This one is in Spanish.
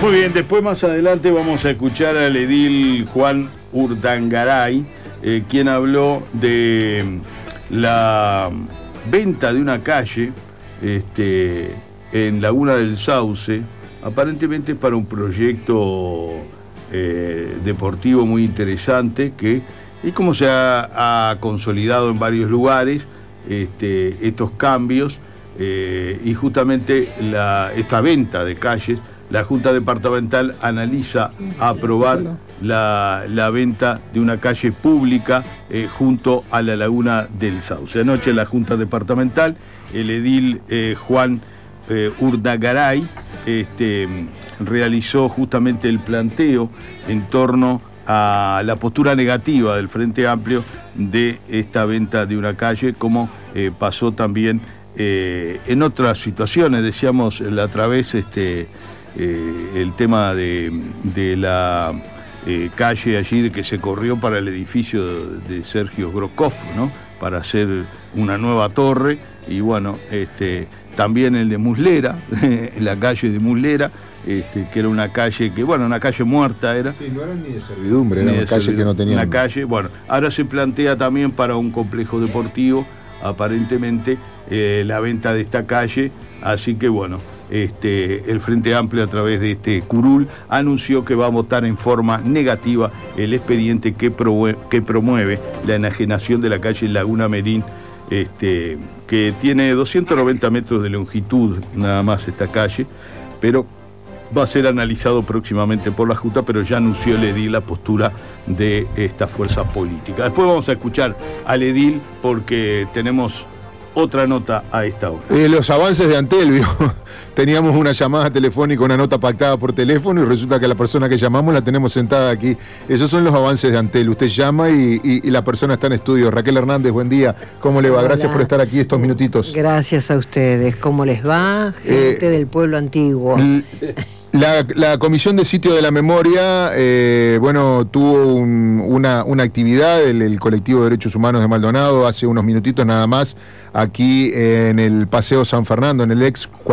Muy bien, después más adelante vamos a escuchar al edil Juan Urdangaray, quien habló de la venta de una calle en Laguna del Sauce, aparentemente para un proyecto deportivo muy interesante, y como se ha consolidado en varios lugares estos cambios, y justamente esta venta de calles, la Junta Departamental analiza aprobar la venta de una calle pública junto a la Laguna del Sauce. Anoche la Junta Departamental, el edil Juan Urdangaray realizó justamente el planteo en torno a la postura negativa del Frente Amplio de esta venta de una calle, como pasó también en otras situaciones. Decíamos la otra vez el tema de la calle allí que se corrió para el edificio de Sergio Grokov, ¿no? Para hacer una nueva torre, y bueno, también el de Muslera, la calle de Muslera, que era una calle una calle muerta era. Sí, no era ni de servidumbre, era una calle que no tenía. Una calle, ahora se plantea también para un complejo deportivo, aparentemente, la venta de esta calle, así que el Frente Amplio, a través de este curul, anunció que va a votar en forma negativa el expediente que promueve la enajenación de la calle Laguna Merín, que tiene 290 metros de longitud nada más esta calle, pero va a ser analizado próximamente por la Junta, pero ya anunció el edil la postura de esta fuerza política. Después vamos a escuchar al edil porque tenemos otra nota a esta hora. Los avances de Antel, teníamos una llamada telefónica, una nota pactada por teléfono, y resulta que la persona que llamamos la tenemos sentada aquí. Esos son los avances de Antel. Usted llama y la persona está en estudio. Raquel Hernández, buen día. ¿Cómo le va? Hola. Gracias por estar aquí estos minutitos. Gracias a ustedes. ¿Cómo les va? Gente del pueblo antiguo. La Comisión de Sitio de la Memoria, tuvo una actividad, el Colectivo de Derechos Humanos de Maldonado, hace unos minutitos nada más, aquí en el Paseo San Fernando, en el ex